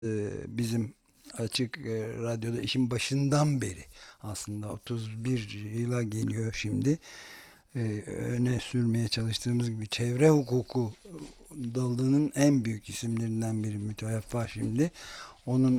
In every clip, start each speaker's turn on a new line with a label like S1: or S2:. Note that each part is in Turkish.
S1: Bizim açık radyoda işin başından beri aslında 31 yıla geliyor şimdi. Öne sürmeye çalıştığımız gibi çevre hukuku dalının en büyük isimlerinden biri müteveffa şimdi. Onun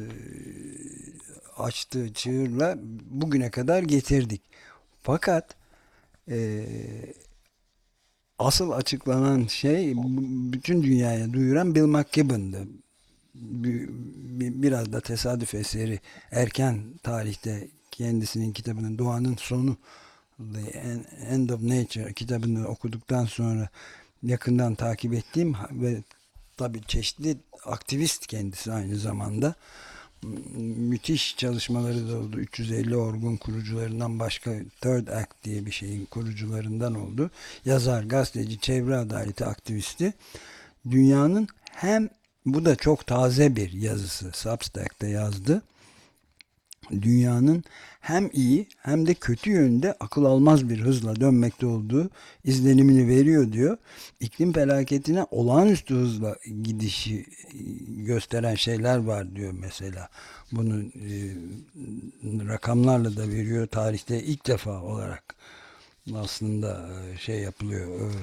S1: açtığı çığırla bugüne kadar getirdik. Fakat e, asıl açıklanan şey bütün dünyaya duyuran Bill McKibben'dı. Biraz da tesadüf eseri erken tarihte kendisinin kitabının Doğanın Sonu, The End of Nature kitabını okuduktan sonra yakından takip ettiğim ve tabii çeşitli aktivist kendisi aynı zamanda müthiş çalışmaları da oldu. 350 Org'un kurucularından, başka Third Act diye bir şeyin kurucularından oldu. Yazar, gazeteci, çevre adaleti aktivisti. Dünyanın hem, bu da çok taze bir yazısı, Substack'ta yazdı. Dünyanın hem iyi hem de kötü yönde akıl almaz bir hızla dönmekte olduğu izlenimini veriyor diyor. İklim felaketine olağanüstü hızla gidişi gösteren şeyler var diyor mesela. Bunu rakamlarla da veriyor. Tarihte ilk defa olarak aslında şey yapılıyor.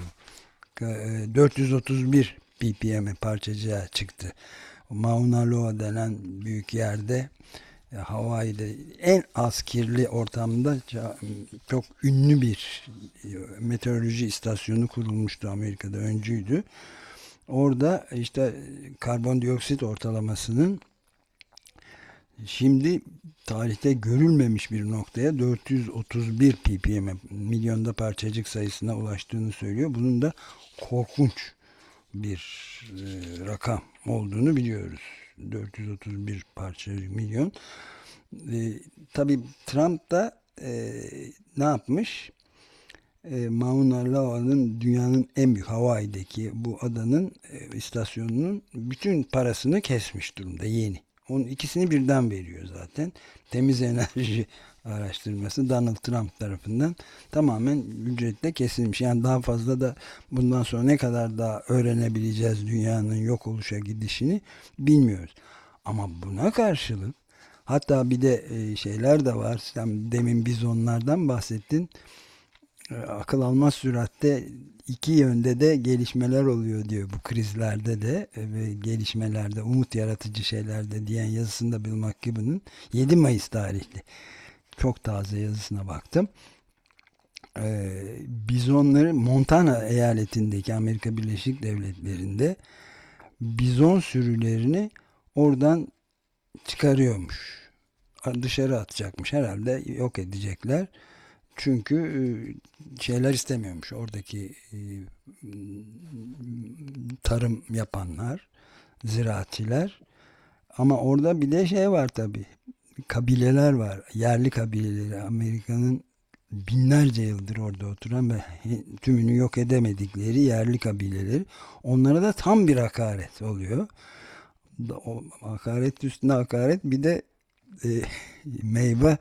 S1: 431 ppm parçacığa çıktı. Mauna Loa denen büyük yerde, Hawaii'de en az kirli ortamda çok ünlü bir meteoroloji istasyonu kurulmuştu. Amerika'da öncüydü. Orada işte karbondioksit ortalamasının şimdi tarihte görülmemiş bir noktaya 431 ppm, milyonda parçacık sayısına ulaştığını söylüyor. Bunun da korkunç bir rakam olduğunu biliyoruz. 431 parçacık milyon. Tabii Trump da ne yapmış? Mauna Loa'nın, dünyanın en büyük Hawaii'deki bu adanın istasyonunun bütün parasını kesmiş durumda, yeni. Onun ikisini birden veriyor zaten. Temiz enerji araştırması Donald Trump tarafından tamamen ücretle kesilmiş. Yani daha fazla da bundan sonra ne kadar daha öğrenebileceğiz dünyanın yok oluşa gidişini bilmiyoruz. Ama buna karşılık, hatta bir de şeyler de var. Sen demin bizonlardan bahsettin. Akıl almaz süratte iki yönde de gelişmeler oluyor diyor, bu krizlerde de ve gelişmelerde, umut yaratıcı şeylerde diyen yazısında Bill McKibben'ın 7 Mayıs tarihli çok taze yazısına baktım. Bizonları Montana eyaletindeki, Amerika Birleşik Devletleri'nde bizon sürülerini oradan çıkarıyormuş. Dışarı atacakmış. Herhalde yok edecekler. Çünkü şeyler istemiyormuş. Oradaki tarım yapanlar, ziraatçiler. Ama orada bir de şey var tabii. Kabileler var. Yerli kabileleri. Amerika'nın binlerce yıldır orada oturan ve tümünü yok edemedikleri yerli kabileleri. Onlara da tam bir hakaret oluyor. O hakaret üstüne hakaret, bir de e, meyve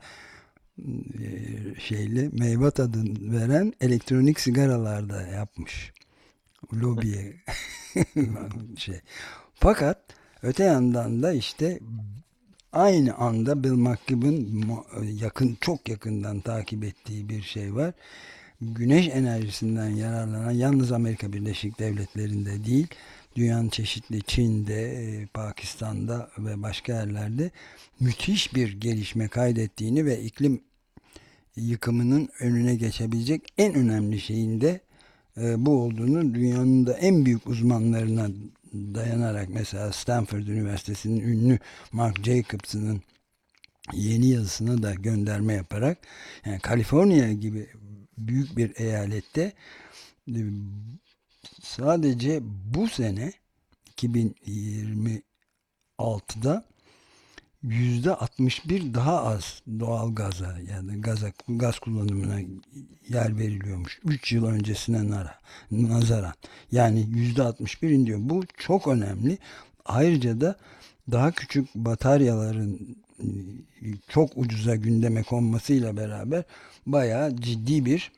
S1: meyve tadını veren elektronik sigaralarda yapmış. Lobiye şey. Fakat öte yandan da işte aynı anda Bill McKibben çok yakından takip ettiği bir şey var. Güneş enerjisinden yararlanan, yalnız Amerika Birleşik Devletleri'nde değil, dünyanın çeşitli Çin'de, Pakistan'da ve başka yerlerde müthiş bir gelişme kaydettiğini ve iklim yıkımının önüne geçebilecek en önemli şeyin de bu olduğunu, dünyanın da en büyük uzmanlarına dayanarak, mesela Stanford Üniversitesi'nin ünlü Mark Jacobson'ın yeni yazısına da gönderme yaparak, yani Kaliforniya gibi büyük bir eyalette e, sadece bu sene 2026'da %61 daha az doğal gaza, yani gaz kullanımına yer veriliyormuş 3 yıl öncesine nazaran. Yani %61 iniyor. Bu çok önemli. Ayrıca da daha küçük bataryaların çok ucuza gündeme konmasıyla beraber bayağı ciddi bir,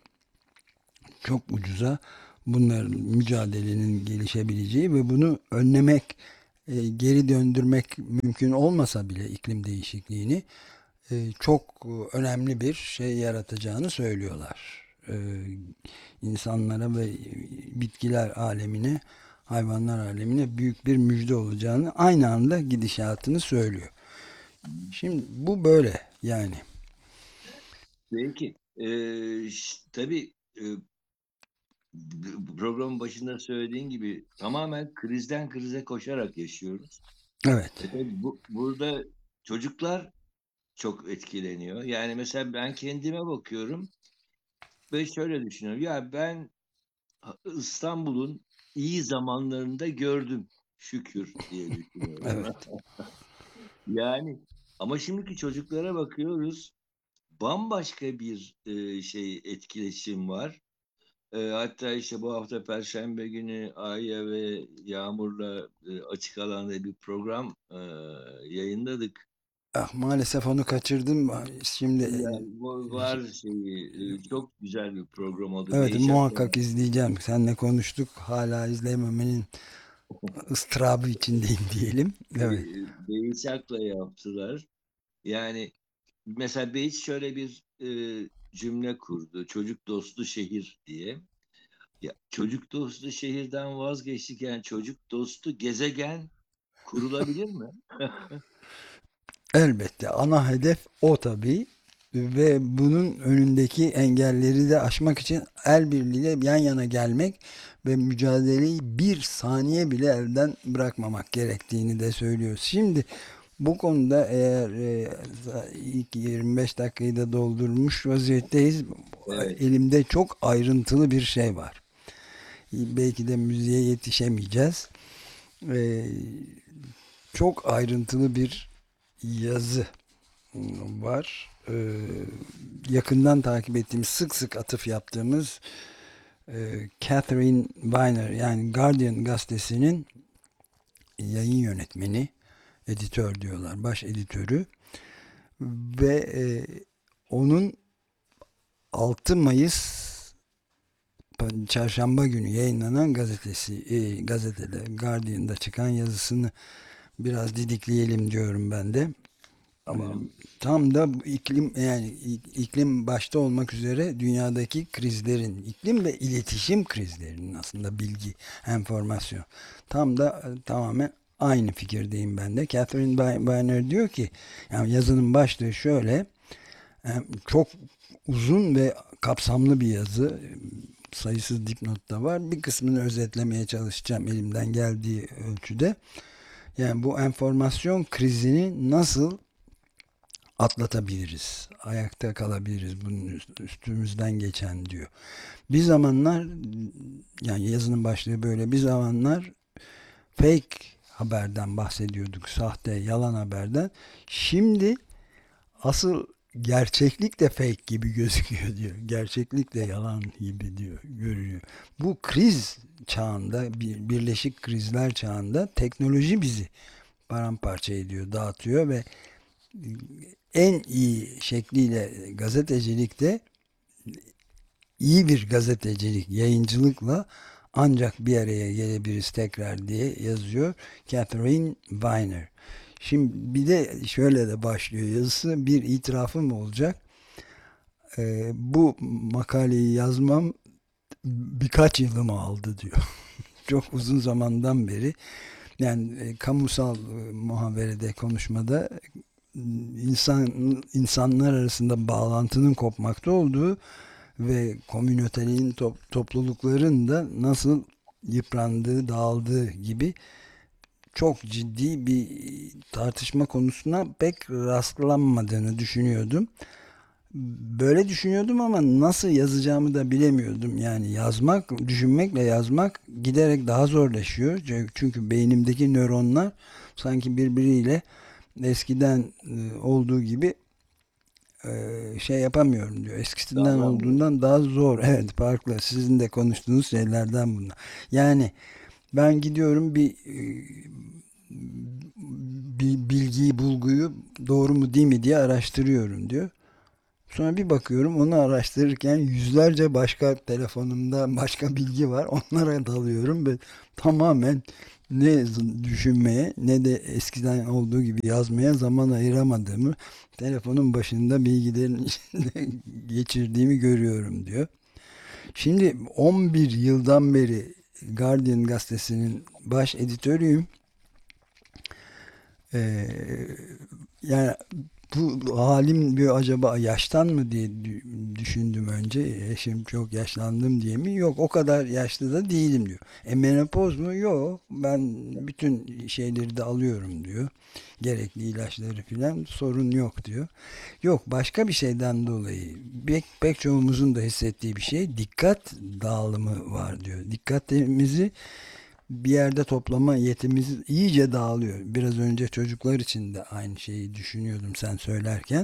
S1: çok ucuza bunların mücadelenin gelişebileceği ve bunu önlemek geri döndürmek mümkün olmasa bile iklim değişikliğini çok önemli bir şey yaratacağını söylüyorlar. İnsanlara ve bitkiler alemine, hayvanlar alemine büyük bir müjde olacağını, aynı anda gidişatını söylüyor. Şimdi bu böyle yani.
S2: Belki. Tabii programın başında söylediğin gibi tamamen krizden krize koşarak yaşıyoruz.
S1: Evet.
S2: Tabii burada çocuklar çok etkileniyor. Yani mesela ben kendime bakıyorum ve şöyle düşünüyorum. Ya ben İstanbul'un iyi zamanlarında gördüm şükür diye düşünüyorum.
S1: Evet.
S2: Yani ama şimdiki çocuklara bakıyoruz. Bambaşka bir etkileşim var. Hatta işte bu hafta Perşembe günü Ay'a ve Yağmur'la açık alanda bir program yayınladık.
S1: Ah, maalesef onu kaçırdım. Şimdi
S2: Yani var çok güzel bir program oldu.
S1: evet,
S2: Beyşak'la
S1: muhakkak izleyeceğim. Seninle konuştuk. Hala izlememenin ıstırabı içindeyim diyelim. Evet.
S2: Beyşak'la yaptılar. Yani mesela Beyiç şöyle bir cümle kurdu. Çocuk dostu şehir diye. Ya, çocuk dostu şehirden vazgeçtik. Yani çocuk dostu gezegen kurulabilir mi?
S1: Elbette ana hedef o tabii ve bunun önündeki engelleri de aşmak için el birliğiyle yan yana gelmek ve mücadeleyi bir saniye bile elden bırakmamak gerektiğini de söylüyoruz. Şimdi bu konuda eğer ilk 25 dakikayı da doldurmuş vaziyetteyiz.
S2: Evet.
S1: Elimde çok ayrıntılı bir şey var. Belki de müziğe yetişemeyeceğiz. E, Çok ayrıntılı bir yazı var. Yakından takip ettiğimiz, sık sık atıf yaptığımız Catherine Viner, yani Guardian gazetesinin yayın yönetmeni, editör diyorlar, baş editörü ve onun 6 Mayıs Çarşamba günü yayınlanan gazetede Guardian'da çıkan yazısını biraz didikleyelim diyorum ben de. Ama
S2: Tamam.
S1: tam da iklim, yani iklim başta olmak üzere dünyadaki krizlerin, iklim ve iletişim krizlerinin, aslında bilgi, enformasyon. Tam da tamamen aynı fikirdeyim ben de. Catherine Weiner diyor ki, yani yazının başlığı şöyle, çok uzun ve kapsamlı bir yazı. Sayısız dipnot da var. Bir kısmını özetlemeye çalışacağım elimden geldiği ölçüde. Yani bu enformasyon krizini nasıl atlatabiliriz, ayakta kalabiliriz bunun üstümüzden geçen diyor. Bir zamanlar, yani yazının başlığı böyle, bir zamanlar fake haberden bahsediyorduk, sahte, yalan haberden. Şimdi asıl gerçeklik de fake gibi gözüküyor diyor. Gerçeklik de yalan gibi diyor, görünüyor. Bu kriz çağında, birleşik krizler çağında teknoloji bizi paramparça ediyor, dağıtıyor ve en iyi şekliyle gazetecilikte, iyi bir gazetecilik, yayıncılıkla ancak bir araya gelebiliriz tekrar diye yazıyor Catherine Weiner. Şimdi bir de şöyle de başlıyor yazısı, bir itirafım olacak. Bu makaleyi yazmam birkaç yılımı aldı diyor. Çok uzun zamandan beri, yani kamusal muhaberede, konuşmada insanlar arasında bağlantının kopmakta olduğu ve komünitelerin, toplulukların da nasıl yıprandığı, dağıldığı gibi çok ciddi bir tartışma konusuna pek rastlanmadığını düşünüyordum. Böyle düşünüyordum ama nasıl yazacağımı da bilemiyordum. Yani yazmak, düşünmekle yazmak giderek daha zorlaşıyor. Çünkü beynimdeki nöronlar sanki birbiriyle eskiden olduğu gibi şey yapamıyorum diyor. Eskisinden
S2: Davranmıyor.
S1: olduğundan daha zor. Evet, farklı. Sizin de konuştuğunuz şeylerden bunlar. Yani ben gidiyorum, bir bilgiyi, bulguyu doğru mu değil mi diye araştırıyorum diyor. Sonra bir bakıyorum, onu araştırırken yüzlerce başka telefonumda başka bilgi var. Onlara dalıyorum ve tamamen ne düşünmeye ne de eskiden olduğu gibi yazmaya zaman ayıramadığımı, telefonun başında bilgilerin içinde geçirdiğimi görüyorum diyor. Şimdi 11 yıldan beri Guardian gazetesinin baş editörüyüm. Ee, Yani bu halim bir acaba yaştan mı diye düşündüm önce. Eşim çok yaşlandım diye mi? Yok, o kadar yaşlı da değilim diyor. Menopoz mu? Yok. Ben bütün şeyleri de alıyorum diyor. Gerekli ilaçları filan, sorun yok diyor. Yok, başka bir şeyden dolayı pek çoğumuzun da hissettiği bir şey, dikkat dağılımı var diyor. Dikkatimizi bir yerde toplama yetimiz iyice dağılıyor. Biraz önce çocuklar için de aynı şeyi düşünüyordum sen söylerken.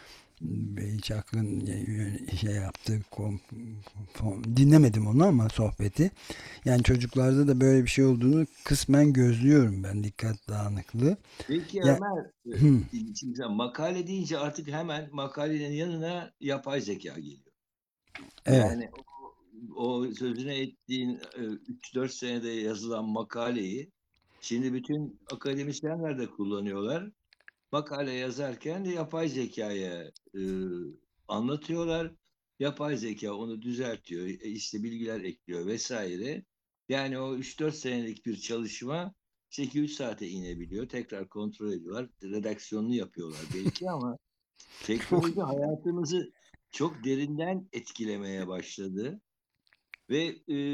S1: Hiç aklın şey yaptı, dinlemedim onu ama sohbeti. Yani çocuklarda da böyle bir şey olduğunu kısmen gözlüyorum ben, dikkat dağınıklığı.
S2: Peki
S1: Ya,
S2: Ömer, şimdi sen makale deyince artık hemen makalenin yanına yapay zeka geliyor.
S1: evet.
S2: Yani o sözüne ettiğin 3-4 senede yazılan makaleyi şimdi bütün akademisyenler de kullanıyorlar. Makale yazarken de yapay zekaya anlatıyorlar. Yapay zeka onu düzeltiyor, işte bilgiler ekliyor vesaire. Yani o 3-4 senelik bir çalışma işte 2-3 saate inebiliyor. Tekrar kontrol ediyorlar. Redaksiyonunu yapıyorlar belki ama teknoloji hayatımızı çok derinden etkilemeye başladı. Ve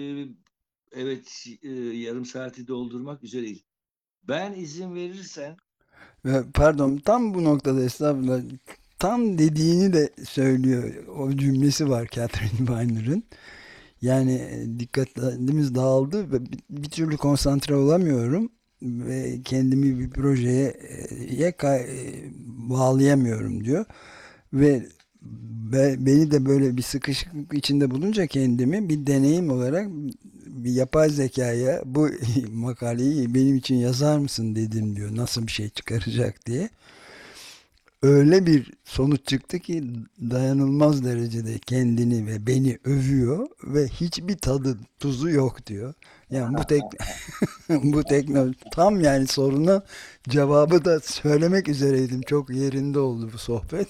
S2: evet, yarım saati doldurmak üzereyiz. Ben izin verirsen
S1: Pardon, tam bu noktada, estağfurullah, tam dediğini de söylüyor. O cümlesi var Catherine Weiner'ın. Yani dikkatimiz dağıldı ve bir türlü konsantre olamıyorum ve kendimi bir projeye bağlayamıyorum diyor. Ve beni de böyle bir sıkışıklık içinde bulunca kendimi bir deneyim olarak bir yapay zekaya bu makaleyi benim için yazar mısın dedim diyor. Nasıl bir şey çıkaracak diye. Öyle bir sonuç çıktı ki dayanılmaz derecede kendini ve beni övüyor ve hiçbir tadı tuzu yok diyor. Yani bu teknoloji tam, yani soruna cevabı da söylemek üzereydim. Çok yerinde oldu bu sohbet.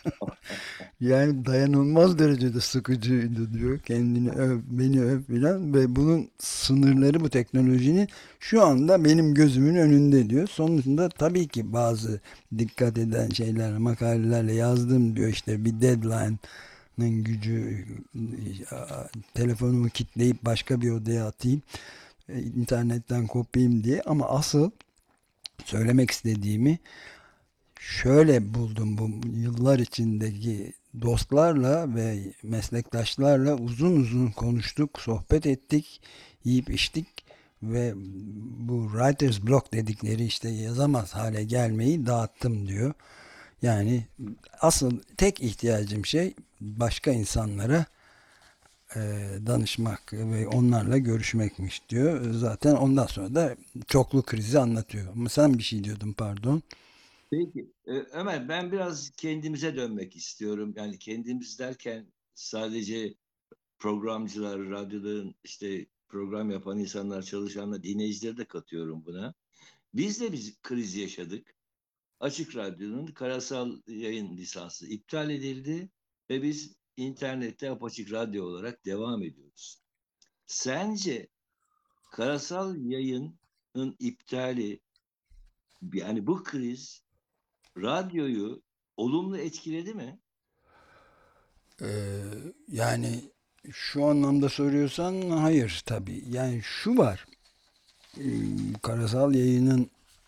S1: Yani dayanılmaz derecede sıkıcıydı diyor. Kendini öv, beni öv filan, ve bunun sınırları, bu teknolojinin şu anda benim gözümün önünde diyor. Sonuçta tabii ki bazı dikkat eden şeyler, makalelerle yazdım diyor, işte bir deadline'ın gücü, telefonumu kilitleyip başka bir odaya atayım, internetten kopayım diye, ama asıl söylemek istediğimi şöyle buldum: bu yıllar içindeki dostlarla ve meslektaşlarla uzun uzun konuştuk, sohbet ettik, yiyip içtik ve bu writer's block dedikleri, işte yazamaz hale gelmeyi dağıttım diyor. Yani asıl tek ihtiyacım şey başka insanlara danışmak ve onlarla görüşmekmiş diyor. Zaten ondan sonra da çoklu krizi anlatıyor. Ama sen bir şey diyordun, pardon.
S2: peki Ömer, ben biraz kendimize dönmek istiyorum. Yani kendimiz derken sadece programcılar, radyoların işte program yapan insanlar, çalışanlar, dinleyicileri de katıyorum buna. Biz de kriz yaşadık. Açık Radyo'nun karasal yayın lisansı iptal edildi ve biz internette Apaçık Radyo olarak devam ediyoruz. Sence karasal yayının iptali, yani bu kriz radyoyu olumlu etkiledi mi?
S1: Ee, Yani şu anlamda soruyorsan hayır tabii. Yani şu var. Ee, Karasal yayının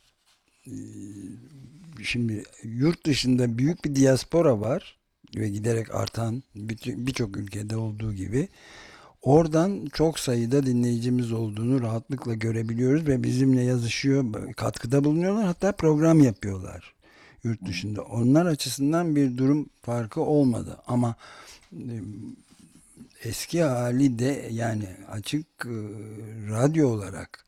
S1: şimdi yurt dışında büyük bir diaspora var ve giderek artan, birçok ülkede olduğu gibi. Oradan çok sayıda dinleyicimiz olduğunu rahatlıkla görebiliyoruz ve bizimle yazışıyor, katkıda bulunuyorlar, hatta program yapıyorlar yurt dışında. Onlar açısından bir durum farkı olmadı ama e, eski hali de, yani açık radyo olarak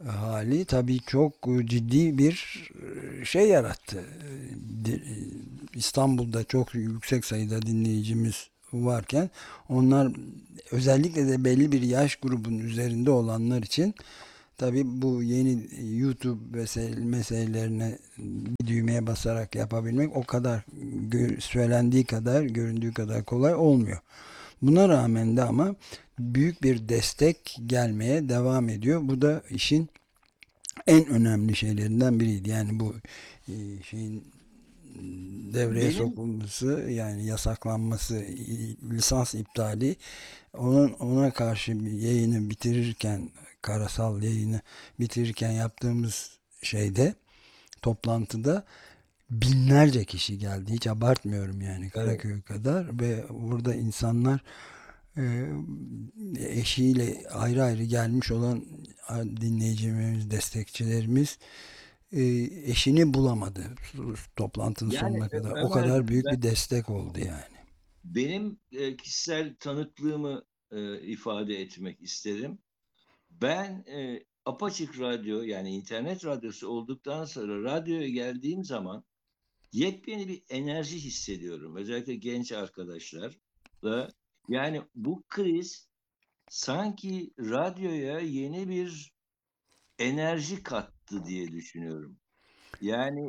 S1: hali tabii çok ciddi bir şey yarattı. İstanbul'da çok yüksek sayıda dinleyicimiz varken onlar özellikle de belli bir yaş grubunun üzerinde olanlar için tabii bu yeni YouTube meselelerine bir düğmeye basarak yapabilmek o kadar söylendiği kadar, göründüğü kadar kolay olmuyor. Buna rağmen de ama büyük bir destek gelmeye devam ediyor. Bu da işin en önemli şeylerinden biriydi. Yani bu şeyin devreye
S2: Benim
S1: sokulması, yani yasaklanması, lisans iptali, ona karşı bir yayını bitirirken, karasal yayını bitirirken yaptığımız şeyde, toplantıda binlerce kişi geldi. Hiç abartmıyorum yani,
S2: evet,
S1: Karaköy kadar. Ve burada insanlar e, eşiyle ayrı ayrı gelmiş olan dinleyicilerimiz, destekçilerimiz eşini bulamadı toplantının
S2: yani
S1: sonuna kadar. O
S2: Ömer,
S1: kadar büyük bir destek oldu yani.
S2: benim kişisel tanıklığımı ifade etmek isterim. Ben apaçık radyo, yani internet radyosu olduktan sonra radyoya geldiğim zaman yepyeni bir enerji hissediyorum. Özellikle genç arkadaşlar da, yani bu kriz sanki radyoya yeni bir enerji kattı diye düşünüyorum. Yani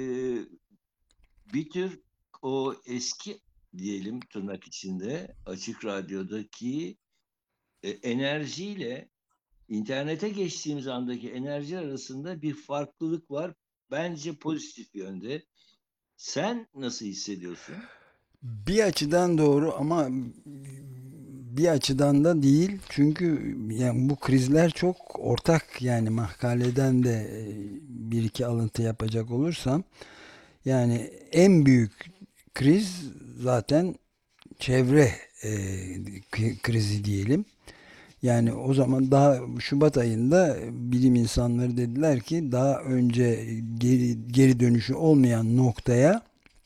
S2: bir tür o eski, diyelim tırnak içinde, açık radyodaki enerjiyle internete geçtiğimiz andaki enerji arasında bir farklılık var. Bence pozitif yönde. Sen nasıl hissediyorsun?
S1: Bir açıdan doğru ama bir açıdan da değil. Çünkü yani bu krizler çok ortak, yani makaleden de bir iki alıntı yapacak olursam, yani en büyük kriz zaten çevre e, krizi diyelim. Yani o zaman daha Şubat ayında bilim insanları dediler ki daha önce geri dönüşü olmayan noktaya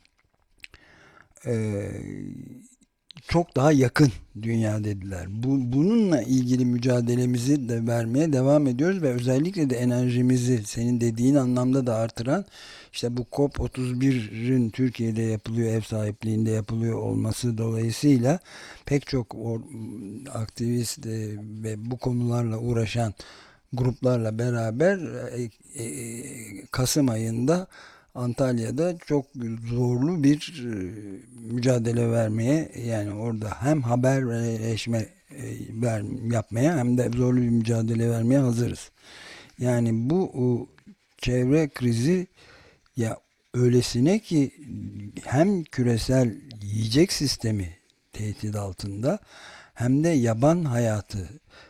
S1: e, çok daha yakın dünya dediler. Bununla ilgili mücadelemizi de vermeye devam ediyoruz ve özellikle de enerjimizi senin dediğin anlamda da artıran, işte bu COP31'in Türkiye'de yapılıyor, ev sahipliğinde yapılıyor olması dolayısıyla pek çok aktivist ve bu konularla uğraşan gruplarla beraber Kasım ayında Antalya'da çok zorlu bir mücadele vermeye, yani orada hem haberleşme yapmaya hem de zorlu bir mücadele vermeye hazırız. Yani bu çevre krizi, ya öylesine ki hem küresel yiyecek sistemi tehdit altında hem de yaban hayatı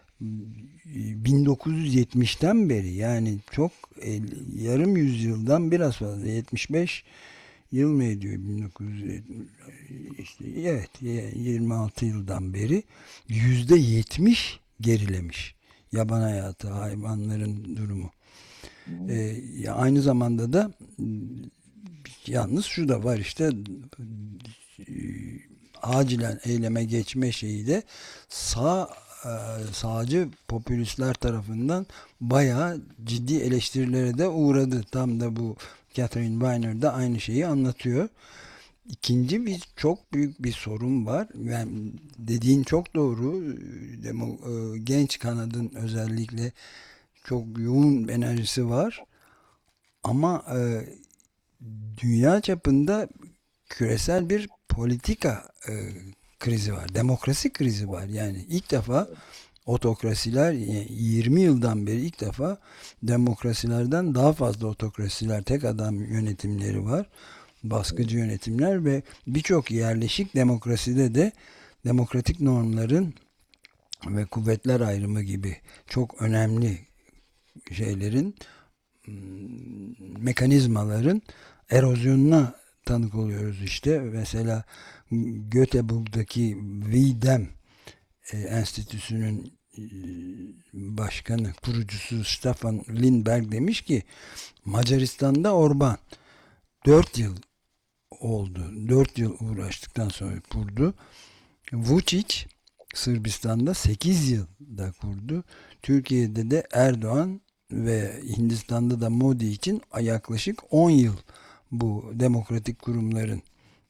S1: 1970'ten beri, yani çok yarım yüzyıldan biraz fazla, 75 yıl mı ediyor 1970, işte evet, 26 yıldan beri %70 gerilemiş yaban hayatı, hayvanların durumu.
S2: Hmm.
S1: Aynı zamanda da yalnız şu da var, işte e, acilen eyleme geçme şeyi de sağ e, sağcı popülistler tarafından bayağı ciddi eleştirilere de uğradı. Tam da bu Catherine Weiner da aynı şeyi anlatıyor. İkinci bir çok büyük bir sorun var. Yani dediğin çok doğru. Genç kanadın özellikle çok yoğun enerjisi var. Ama dünya çapında küresel bir politika krizi var. Demokrasi krizi var. Yani ilk defa otokrasiler, 20 yıldan beri ilk defa demokrasilerden daha fazla otokrasiler, tek adam yönetimleri var. Baskıcı yönetimler ve birçok yerleşik demokraside de demokratik normların ve kuvvetler ayrımı gibi çok önemli şeylerin, mekanizmaların erozyonuna tanık oluyoruz işte. Mesela Göteborg'daki Videm Enstitüsü'nün başkanı, kurucusu Stefan Lindberg demiş ki Macaristan'da Orban 4 yıl oldu. 4 yıl uğraştıktan sonra kurdu. Vučić Sırbistan'da 8 yılda kurdu. Türkiye'de de Erdoğan ve Hindistan'da da Modi için yaklaşık 10 yıl bu demokratik kurumların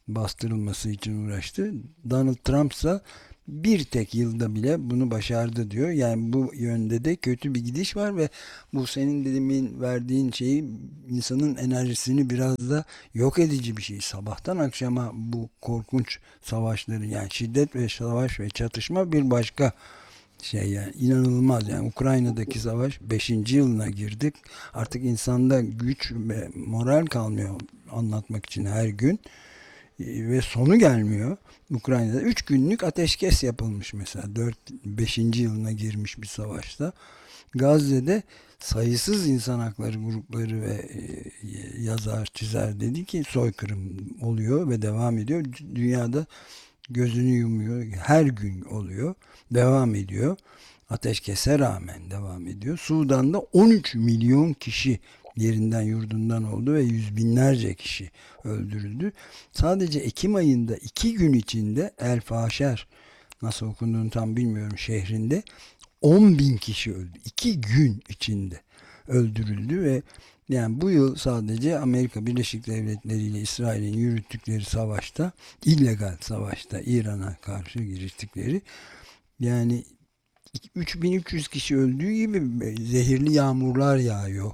S1: bastırılması için uğraştı. Donald Trump ise bir tek yılda bile bunu başardı diyor. Yani bu yönde de kötü bir gidiş var ve bu senin demin verdiğin şeyi, insanın enerjisini biraz da yok edici bir şey. Sabahtan akşama bu korkunç savaşları, yani şiddet ve savaş ve çatışma bir başka şey, yani inanılmaz. Yani Ukrayna'daki savaş beşinci yılına girdik. Artık insanda güç ve moral kalmıyor anlatmak için her gün. Ve sonu gelmiyor. Ukrayna'da 3 günlük ateşkes yapılmış mesela, 5. yılına girmiş bir savaşta. Gazze'de sayısız insan hakları grupları ve yazar, çizer dedi ki soykırım oluyor ve devam ediyor. Dünyada gözünü yumuyor. Her gün oluyor. Devam ediyor. Ateşkese rağmen devam ediyor. Sudan'da 13 milyon kişi yerinden yurdundan oldu ve yüz binlerce kişi öldürüldü. Sadece Ekim ayında 2 gün içinde El Faşer, nasıl okunduğunu tam bilmiyorum, şehrinde 10 bin kişi öldü. 2 gün içinde öldürüldü ve yani bu yıl sadece Amerika Birleşik Devletleri ile İsrail'in yürüttükleri savaşta, illegal savaşta, İran'a karşı giriştikleri, yani 3300 kişi öldüğü gibi zehirli yağmurlar yağıyor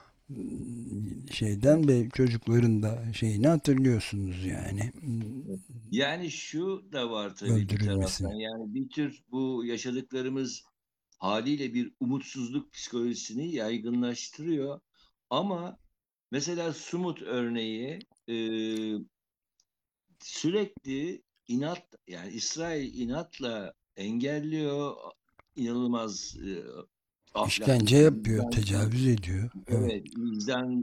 S1: şeyden ve çocukların da şeyini hatırlıyorsunuz yani,
S2: Yani şu da var tabii bir taraftan.
S1: öldürülmesini.
S2: Yani bir tür bu yaşadıklarımız haliyle bir umutsuzluk psikolojisini yaygınlaştırıyor. Ama mesela Sumut örneği, sürekli inat, yani İsrail inatla engelliyor, inanılmaz
S1: İşkence
S2: ahlaksız,
S1: yapıyor, tecavüz ediyor. Evet.
S2: evet, vicdan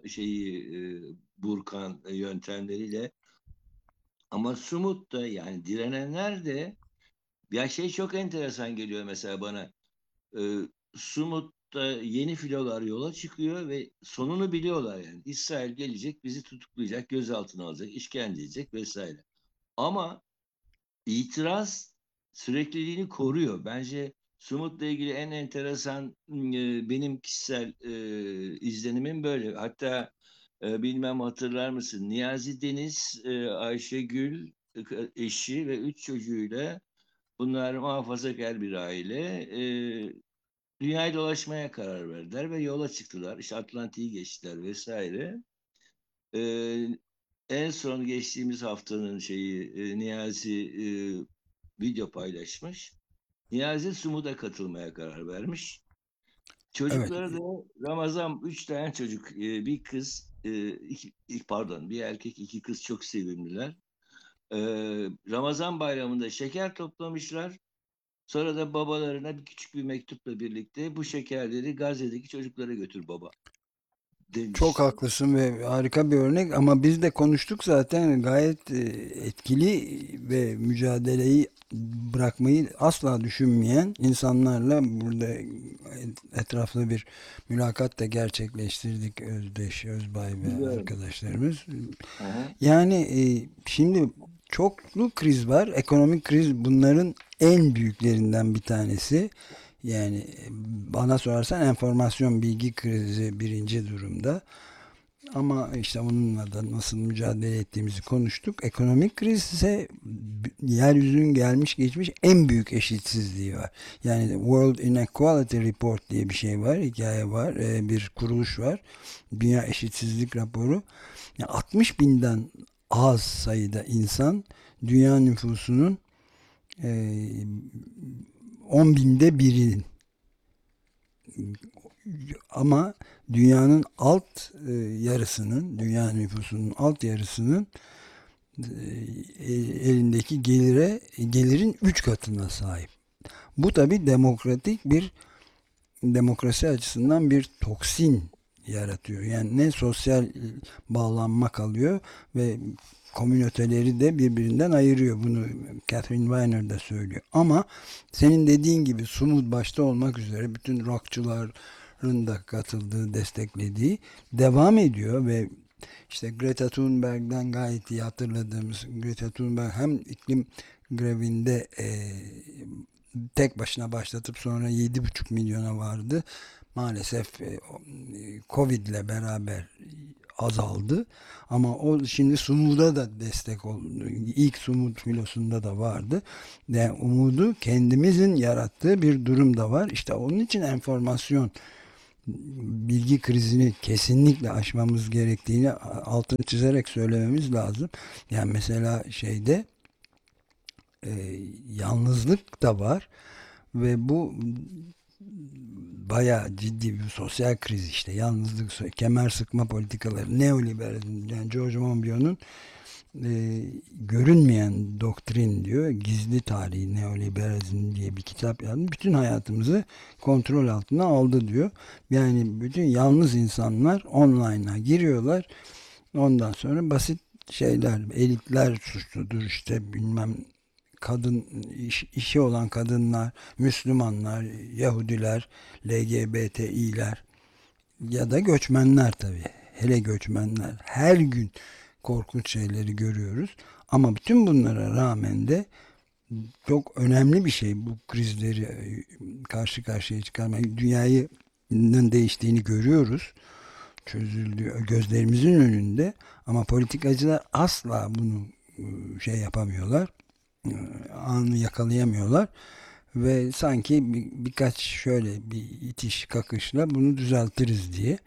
S2: burkan yöntemleriyle. Ama Sumut da, yani direnenler de, ya şey çok enteresan geliyor mesela bana. E, Sumut'ta yeni filolar yola çıkıyor ve sonunu biliyorlar yani. İsrail gelecek, bizi tutuklayacak, gözaltına alacak, işkence edecek vesaire. Ama itiraz sürekliliğini koruyor. Bence Sumut'la ilgili en enteresan, benim kişisel izlenimim böyle. Hatta bilmem hatırlar mısın? Niyazi Deniz, Ayşegül eşi ve üç çocuğuyla, bunlar muhafazakar bir aile. Dünyayı dolaşmaya karar verdiler ve yola çıktılar. İşte Atlantik'i geçtiler vesaire. E, En son geçtiğimiz haftanın Niyazi video paylaşmış. Niyazi Sumud'a katılmaya karar vermiş.
S1: Evet.
S2: Çocukları da Ramazan, üç tane çocuk, bir kız, pardon, bir erkek, iki kız, çok sevimliler. E, Ramazan bayramında şeker toplamışlar. Sonra da babalarına bir küçük bir mektupla birlikte, bu şekerleri Gazze'deki çocuklara götür baba,
S1: Çok
S2: demiş.
S1: haklısın ve harika bir örnek, ama biz de konuştuk zaten, gayet etkili ve mücadeleyi bırakmayı asla düşünmeyen insanlarla burada etraflı bir mülakat da gerçekleştirdik, Özdeş Özbay ve
S2: Biliyorum.
S1: arkadaşlarımız.
S2: Aha.
S1: Yani şimdi çoklu kriz var, ekonomik kriz bunların en büyüklerinden bir tanesi. Yani bana sorarsan enformasyon bilgi krizi birinci durumda. Ama işte onunla da nasıl mücadele ettiğimizi konuştuk. Ekonomik kriz ise yeryüzünün gelmiş geçmiş en büyük eşitsizliği var. Yani World Inequality Report diye bir şey var, hikaye var, bir kuruluş var. Dünya Eşitsizlik Raporu. Yani 60 binden az sayıda insan dünya nüfusunun e, 10 binde biri, ama dünyanın alt yarısının, dünya nüfusunun alt yarısının elindeki gelirin 3 katına sahip. Bu tabi demokrasi açısından bir toksin yaratıyor. Yani ne sosyal bağlanma kalıyor ve komüniteleri de birbirinden ayırıyor. Bunu Catherine Weiner de söylüyor. Ama senin dediğin gibi Sumut başta olmak üzere bütün rockçıların da katıldığı, desteklediği devam ediyor ve işte Greta Thunberg'den gayet iyi hatırladığımız, Greta Thunberg hem iklim grevinde tek başına başlatıp sonra 7,5 milyona vardı. Maalesef Covid ile beraber azaldı. Ama o şimdi Sumud'a da destek oldu. İlk Sumud filosunda da vardı. Yani umudu kendimizin yarattığı bir durum da var. İşte onun için enformasyon bilgi krizini kesinlikle aşmamız gerektiğini altını çizerek söylememiz lazım. Yani mesela şeyde yalnızlık da var ve bu bayağı ciddi bir sosyal kriz işte. Yalnızlık, kemer sıkma politikaları, neoliberalizm, yani George Monbiot'un görünmeyen doktrin diyor. Gizli tarihi neoliberalizm diye bir kitap yazdı. Bütün hayatımızı kontrol altına aldı diyor. Yani bütün yalnız insanlar online'a giriyorlar. Ondan sonra basit şeyler, elitler suçludur işte bilmem kadın işi olan kadınlar, Müslümanlar, Yahudiler, LGBTİ'ler ya da göçmenler tabii. Hele göçmenler. Her gün korkunç şeyleri görüyoruz. Ama bütün bunlara rağmen de çok önemli bir şey bu krizleri karşı karşıya çıkarmak. Dünyanın değiştiğini görüyoruz. Çözüldü gözlerimizin önünde. Ama politikacılar asla bunu şey yapamıyorlar. Anı yakalayamıyorlar. Ve sanki birkaç şöyle bir itiş kakışla bunu düzeltiriz diye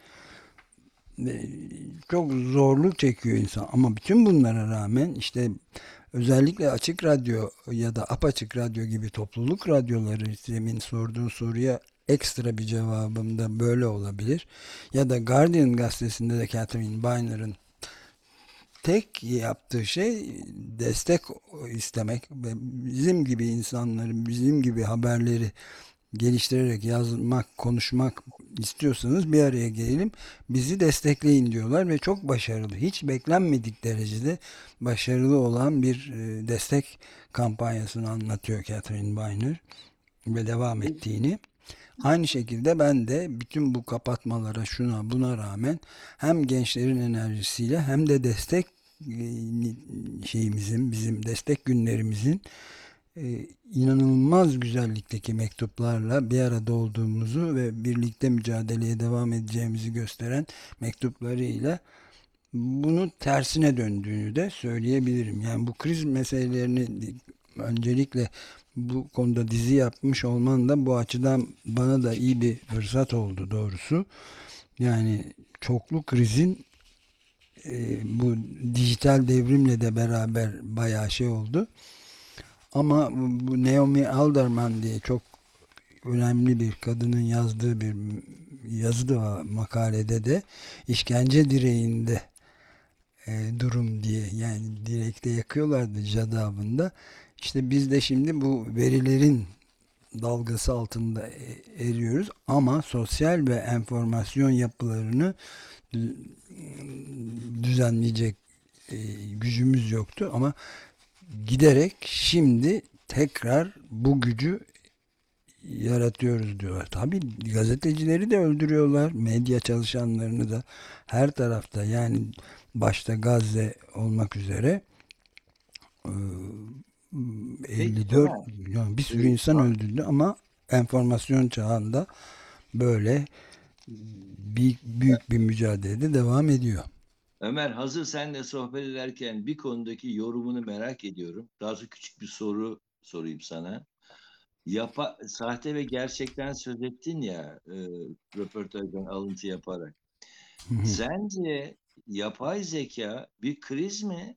S1: çok zorluk çekiyor insan ama bütün bunlara rağmen işte özellikle açık radyo ya da apaçık radyo gibi topluluk radyoları demin sorduğun soruya ekstra bir cevabım da böyle olabilir. Ya da Guardian gazetesinde de Catherine Bainer'ın tek yaptığı şey destek istemek ve bizim gibi insanların bizim gibi haberleri geliştirerek yazmak, konuşmak istiyorsanız bir araya gelelim, bizi destekleyin diyorlar ve çok başarılı. Hiç beklenmedik derecede başarılı olan bir destek kampanyasını anlatıyor Catherine Biner ve devam ettiğini. Aynı şekilde ben de bütün bu kapatmalara şuna buna rağmen hem gençlerin enerjisiyle hem de destek şeyimizin bizim destek günlerimizin inanılmaz güzellikteki mektuplarla bir arada olduğumuzu ve birlikte mücadeleye devam edeceğimizi gösteren mektuplarıyla bunu tersine döndüğünü de söyleyebilirim. Yani bu kriz meselelerini öncelikle bu konuda dizi yapmış olman da bu açıdan bana da iyi bir fırsat oldu doğrusu. Yani çoklu krizin bu dijital devrimle de beraber bayağı şey oldu. Ama bu Naomi Alderman diye çok önemli bir kadının yazdığı bir yazı da var, makalede de işkence direğinde durum diye yani direkte yakıyorlardı cadı avında. İşte biz de şimdi bu verilerin dalgası altında eriyoruz ama sosyal ve enformasyon yapılarını düzenleyecek gücümüz yoktu ama giderek şimdi tekrar bu gücü yaratıyoruz diyorlar. Tabii gazetecileri de öldürüyorlar. Medya çalışanlarını da her tarafta yani başta Gazze olmak üzere e,
S2: Peki
S1: 54
S2: Ömer,
S1: yani bir sürü
S2: e,
S1: insan öldürdü ama enformasyon çağında böyle büyük bir mücadelede devam ediyor.
S2: Ömer, hazır seninle sohbet ederken bir konudaki yorumunu merak ediyorum. Daha sonra küçük bir soru sorayım sana. Sahte ve gerçekten söz ettin ya, röportajdan alıntı yaparak. Sence yapay zeka bir kriz mi?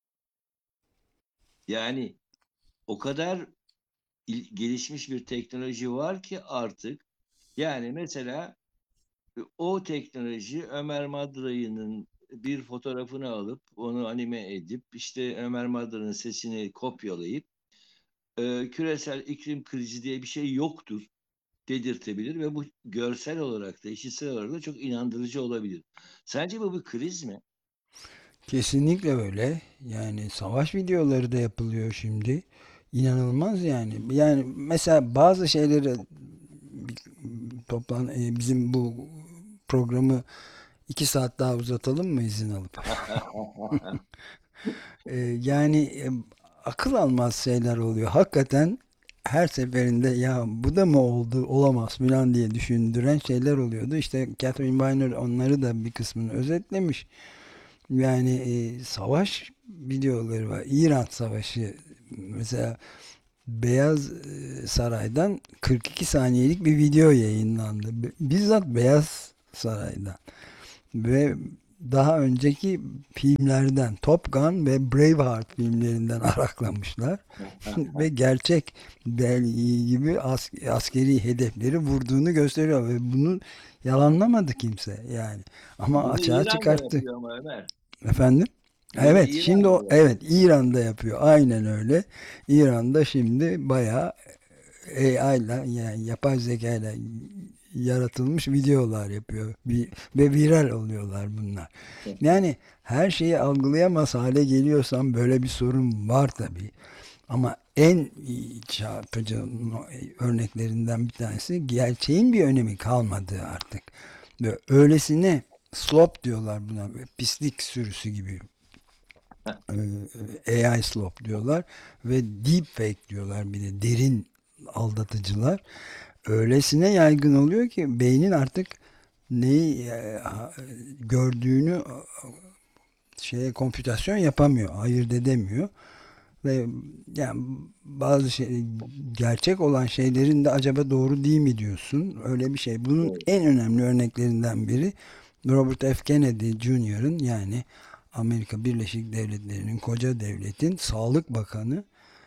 S2: Yani o kadar gelişmiş bir teknoloji var ki artık. Yani mesela o teknoloji Ömer Madrayı'nın bir fotoğrafını alıp onu anime edip işte Ömer Madrayı'nın sesini kopyalayıp küresel iklim krizi diye bir şey yoktur dedirtebilir ve bu görsel olarak da işitsel olarak da çok inandırıcı olabilir. Sence bu bir kriz mi?
S1: Kesinlikle öyle. Yani savaş videoları da yapılıyor şimdi. İnanılmaz yani. Yani mesela bazı şeyleri bizim bu programı 2 saat daha uzatalım mı izin alıp? Yani akıl almaz şeyler oluyor. Hakikaten her seferinde ya bu da mı oldu olamaz filan diye düşündüren şeyler oluyordu. İşte Catherine Weiner onları da bir kısmını özetlemiş. Yani savaş videoları var. İran Savaşı mesela Beyaz Saray'dan 42 saniyelik bir video yayınlandı. Bizzat Beyaz Saray'dan. Ve daha önceki filmlerden Top Gun ve Braveheart filmlerinden araklamışlar. Ve gerçek gibi askeri hedefleri vurduğunu gösteriyor ve bunu yalanlamadı kimse yani. Ama
S2: Bunu
S1: açığa
S2: İran da
S1: çıkarttı.
S2: yapıyor ama Ömer.
S1: Efendim?
S2: Bunu
S1: Evet, şimdi
S2: İran da
S1: o
S2: yapıyor.
S1: evet İran'da yapıyor. Aynen öyle. İran'da şimdi bayağı AI ile yani yapay zeka ile yaratılmış videolar yapıyor. Ve viral oluyorlar bunlar. Yani her şeyi algılayamaz hale geliyorsan böyle bir sorun var tabii. Ama en çarpıcı örneklerinden bir tanesi gerçeğin bir önemi kalmadığı artık. Ve öylesine slop diyorlar buna. Pislik sürüsü gibi. AI slop diyorlar. Ve deepfake diyorlar bir de. Derin aldatıcılar. Öylesine yaygın oluyor ki beynin artık neyi gördüğünü kompütasyon yapamıyor. Ayırt edemiyor. Ve yani bazı gerçek olan şeylerin de acaba doğru değil mi diyorsun. Öyle bir şey. Bunun
S2: Evet.
S1: en önemli örneklerinden biri Robert F. Kennedy Jr.'ın yani Amerika Birleşik Devletleri'nin koca devletin Sağlık Bakanı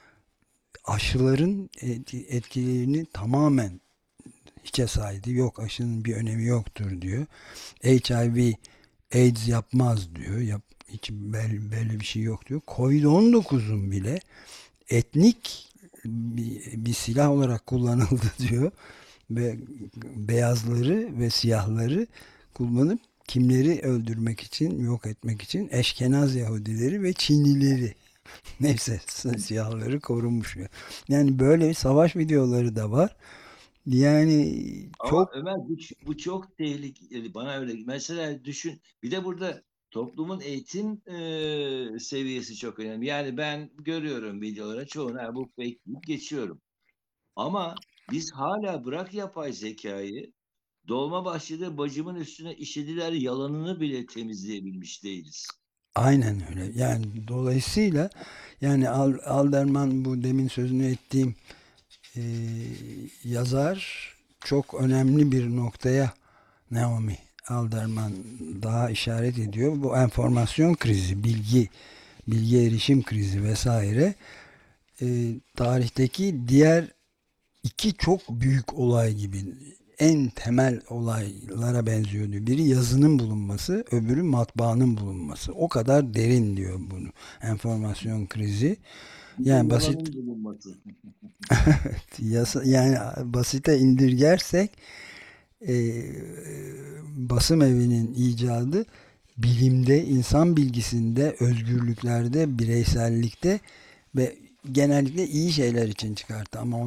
S1: aşıların etkilerini tamamen hiçe saydı. Yok aşının bir önemi yoktur diyor. HIV AIDS yapmaz diyor. Hiç böyle bir şey yok diyor. Covid-19'un bile etnik bir silah olarak kullanıldı diyor ve beyazları ve siyahları kullanıp kimleri öldürmek için, yok etmek için Eşkenaz Yahudileri ve Çinlileri neyse siyahları korunmuş. Yani böyle savaş videoları da var. Yani
S2: Ama
S1: çok
S2: Ömer bu çok tehlikeli. Bana öyle. Mesela düşün. Bir de burada toplumun eğitim seviyesi çok önemli. Yani ben görüyorum videolara çoğunu "Ha, bu fake" deyip geçiyorum. Ama biz hala bırak yapay zekayı, Dolmabahçe'de bacımın üstüne işediler yalanını bile temizleyebilmiş değiliz.
S1: aynen öyle. Yani dolayısıyla yani Alderman bu demin sözünü ettiğim e, yazar çok önemli bir noktaya Naomi Alderman daha işaret ediyor. Bu enformasyon krizi, bilgi erişim krizi vesaire tarihteki diğer iki çok büyük olay gibi en temel olaylara benziyordu. Biri yazının bulunması, öbürü matbaanın bulunması. O kadar derin diyor bunu. Enformasyon krizi.
S2: Bir de
S1: Yani basit
S2: yalanın bulunması.
S1: yani basite indirgersek e, basım evinin icadı bilimde, insan bilgisinde, özgürlüklerde, bireysellikte ve genellikle iyi şeyler için çıkarttı. Ama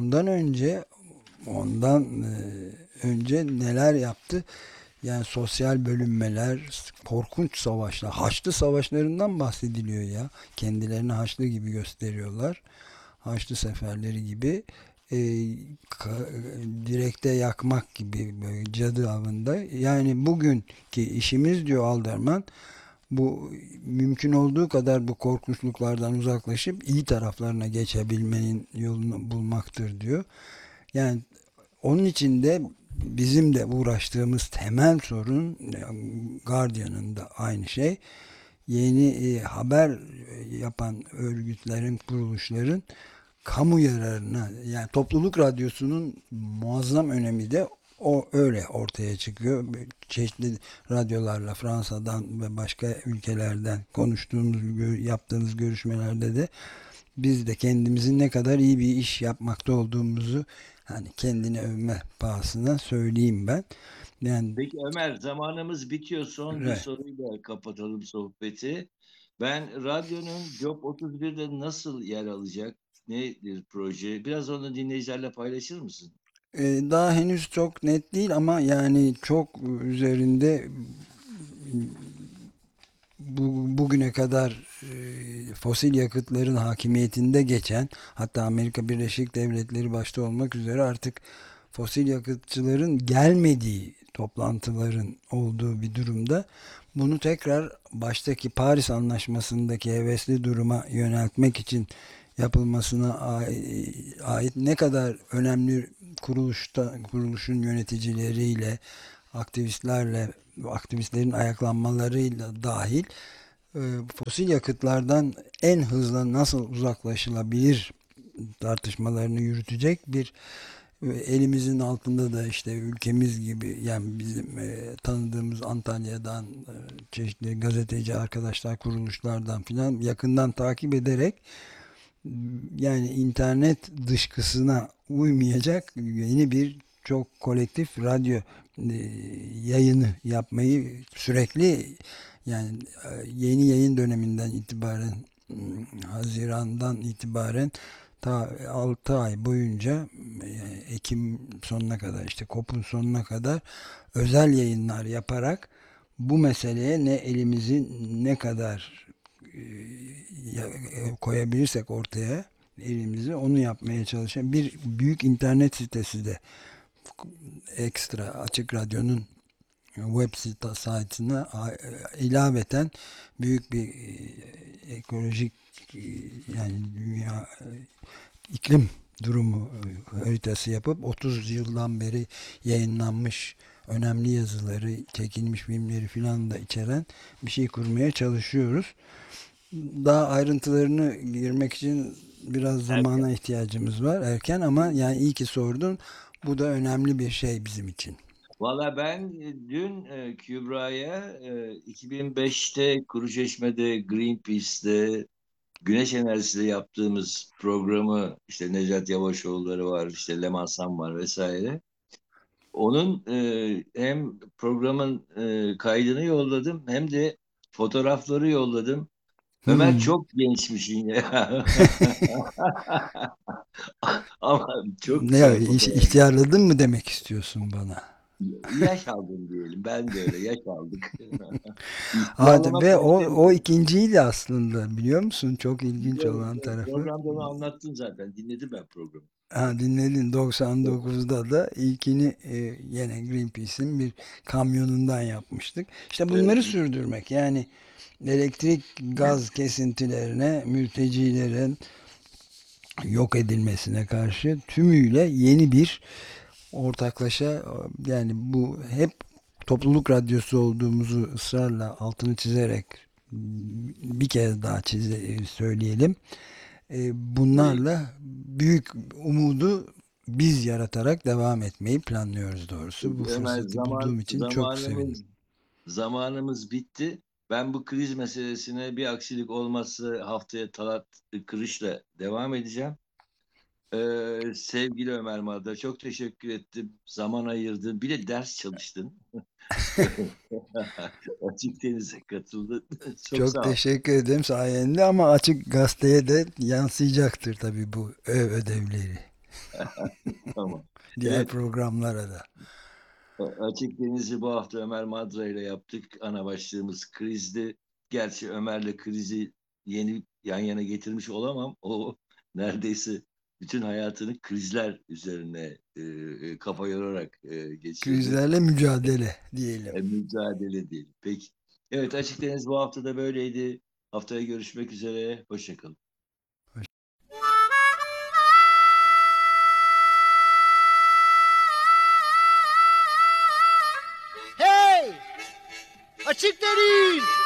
S1: ondan önce neler yaptı? Yani sosyal bölünmeler, korkunç savaşlar, Haçlı savaşlarından bahsediliyor ya. Kendilerini Haçlı gibi gösteriyorlar. Haçlı seferleri gibi e, direkte yakmak gibi böyle cadı avında. Yani bugünkü işimiz diyor Alderman bu mümkün olduğu kadar bu korkunçluklardan uzaklaşıp iyi taraflarına geçebilmenin yolunu bulmaktır diyor. Yani onun için de bizim de uğraştığımız temel sorun Guardian'ın da aynı şey. Yeni haber yapan örgütlerin, kuruluşların kamu yararına yani topluluk radyosunun muazzam önemi de o öyle ortaya çıkıyor. Çeşitli radyolarla Fransa'dan ve başka ülkelerden konuştuğumuz, yaptığımız görüşmelerde de biz de kendimizin ne kadar iyi bir iş yapmakta olduğumuzu hani kendini övme pahasına söyleyeyim ben. Yani
S2: Peki Ömer, zamanımız bitiyor. Son bir
S1: evet.
S2: soruyla kapatalım sohbeti. Ben radyonun Job 31'de nasıl yer alacak? Nedir proje? Biraz onu dinleyicilerle paylaşır mısın?
S1: Daha henüz çok net değil ama yani çok üzerinde bugüne kadar fosil yakıtların hakimiyetinde geçen, hatta Amerika Birleşik Devletleri başta olmak üzere artık fosil yakıtçıların gelmediği toplantıların olduğu bir durumda bunu tekrar baştaki Paris Anlaşması'ndaki hevesli duruma yöneltmek için yapılmasına ait ne kadar önemli kuruluşun yöneticileriyle, aktivistlerle, aktivistlerin ayaklanmalarıyla dahil e, fosil yakıtlardan en hızlı nasıl uzaklaşılabilir tartışmalarını yürütecek bir elimizin altında da işte ülkemiz gibi, yani bizim tanıdığımız Antalya'dan çeşitli gazeteci arkadaşlar, kuruluşlardan filan yakından takip ederek, yani internet dışkısına uymayacak yeni bir çok kolektif radyo yayını yapmayı sürekli, yani yeni yayın döneminden itibaren, Haziran'dan itibaren ta 6 ay boyunca, Ekim sonuna kadar, işte Kop'un sonuna kadar özel yayınlar yaparak bu meseleye ne elimizi ne kadar koyabilirsek ortaya, elimizi onu yapmaya çalışan bir büyük internet sitesi de ekstra Açık Radyo'nun web sitesine ilaveten büyük bir ekolojik, yani dünya iklim durumu haritası yapıp 30 yıldan beri yayınlanmış önemli yazıları, çekilmiş filmleri filan da içeren bir şey kurmaya çalışıyoruz. Daha ayrıntılarını girmek için biraz
S2: Erken.
S1: zamana ihtiyacımız var. Erken, ama yani iyi ki sordun. Bu da önemli bir şey bizim için.
S2: Valla ben dün Kübra'ya 2005'te Kuruçeşme'de Greenpeace'te güneş enerjisiyle yaptığımız programı, işte Necat Yavaşoğulları var, işte Leman Sam var vesaire. Onun hem programın kaydını yolladım hem de fotoğrafları yolladım. Ömer
S1: Hmm.
S2: çok gençmişsin ya. Ama çok
S1: Ne,
S2: güzel fotoğraf.
S1: ihtiyarladın mı demek istiyorsun bana?
S2: Yaş aldım diyelim. Ben de öyle yaş aldık. İhtiyarlamak
S1: Ve
S2: başka bir
S1: o
S2: şey.
S1: ikinciydi aslında, biliyor musun? Çok ilginç
S2: Biliyorum.
S1: olan tarafı.
S2: Programda onu anlattın zaten. Dinledim ben programı.
S1: Ha, dinledin,
S2: Evet.
S1: 99'da da ilkini yine Greenpeace'in bir kamyonundan yapmıştık. İşte
S2: Evet.
S1: bunları sürdürmek, yani elektrik gaz kesintilerine, mültecilerin yok edilmesine karşı tümüyle yeni bir ortaklaşa, yani bu hep topluluk radyosu olduğumuzu ısrarla altını çizerek bir kez daha söyleyelim.
S2: Tabii.
S1: Bunlarla büyük umudu biz yaratarak devam etmeyi planlıyoruz doğrusu. Bu
S2: Ömer,
S1: fırsatı bulduğum için çok sevindim.
S2: zamanımız bitti. Ben bu kriz meselesine bir aksilik olmazsa haftaya Talat Kırış'la devam edeceğim. Sevgili Ömer Madra, çok teşekkür ettim. Zaman ayırdın. Bir de ders çalıştın. Açık Deniz'e katıldın. Çok
S1: Çok
S2: sağ ol.
S1: teşekkür ederim sayende, ama Açık Gazete'ye de yansıyacaktır tabii bu ödevleri.
S2: Tamam.
S1: Diğer
S2: Evet,
S1: programlara da.
S2: Açık Deniz'i bu hafta Ömer Madra ile yaptık. Ana başlığımız krizdi. Gerçi Ömer'le krizi yeni yan yana getirmiş olamam. O neredeyse bütün hayatını krizler üzerine kafa yorarak geçirdi.
S1: Krizlerle mücadele diyelim.
S2: Mücadele değil. Peki. Evet, Açık Deniz bu hafta da böyleydi. Haftaya görüşmek üzere. Hoşça kalın.